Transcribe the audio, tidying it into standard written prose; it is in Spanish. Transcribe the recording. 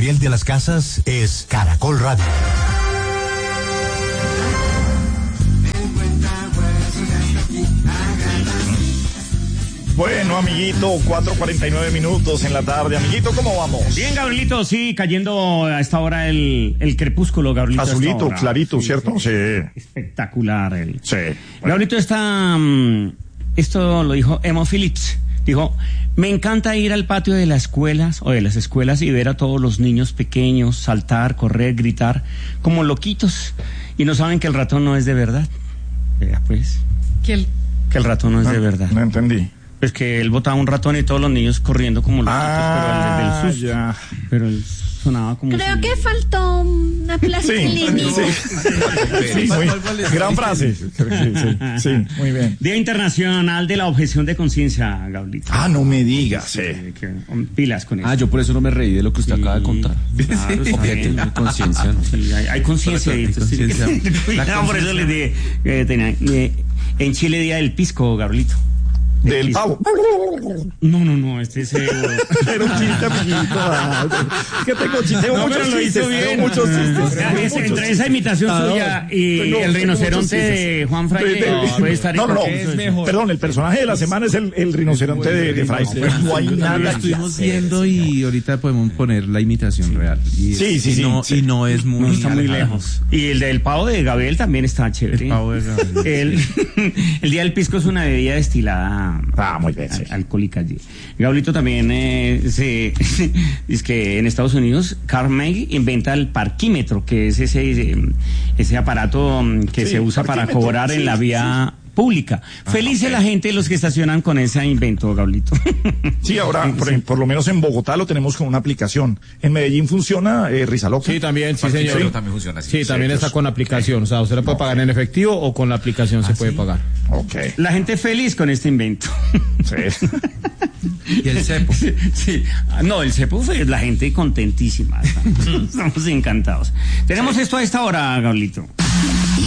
Gabriel de las Casas es Caracol Radio. Bueno, amiguito, 4:49 minutos en la tarde. Amiguito, ¿cómo vamos? Bien, Gabrielito, sí, cayendo a esta hora el crepúsculo, Gabrielito. Azulito, clarito, sí, ¿cierto? Sí. Espectacular. Sí. Bueno. Gabrielito, esto lo dijo Emo Phillips. Dijo, me encanta ir al patio de las escuelas o de las escuelas y ver a todos los niños pequeños saltar, correr, gritar, como loquitos. Y no saben que el ratón no es de verdad. Vea, pues. Que el ratón no es de verdad. No entendí. Pues que él botaba un ratón y todos los niños corriendo como loquitos, pero el del susto. Ya. Pero él sonaba como... Creo que faltó una plastilina. Sí, gran frase. Sí, muy bien. Día Internacional de la Objeción de Conciencia, Gabrielito. Ah, no me digas, Pilas con eso. Yo por eso no me reí de lo que usted acaba de contar. Claro, Objeción de conciencia. Sí, hay conciencia. No, por eso les dije que tenía... en Chile, Día del Pisco, Gabrielito. Del pavo. No, este es... Era un chiste, amiguito. Que tengo chistes, tengo muchos chistes. Tengo muchos chistes. Entre esa imitación suya y el rinoceronte de Juan Fraile puede estar... No, perdón, el personaje de la semana es el rinoceronte de Fraile. No hay nada. Lo estuvimos viendo y ahorita podemos poner la imitación real. Sí. Y no es muy... No está muy lejos. Y el del pavo de Gabriel también está chévere. El pavo de Gabriel. El Día del Pisco es una bebida destilada... muy bien, sí. Alcohólica allí. Gabrielito también es que en Estados Unidos Carnegie inventa el parquímetro, que es ese aparato que se usa para cobrar en la vía pública. Felices la gente, los que estacionan con ese invento, Gabrielito. Sí, ahora, por lo menos en Bogotá lo tenemos con una aplicación. En Medellín funciona Rizaloca. Sí, también, sí, señor. Sí, también funciona así. Sí, también está con aplicación. O sea, usted la puede pagar en efectivo o con la aplicación se puede pagar. Ok. La gente feliz con este invento. Sí. ¿Y el cepo? Sí. No, el cepo es la gente contentísima. Estamos encantados. Tenemos esto a esta hora, Gabrielito.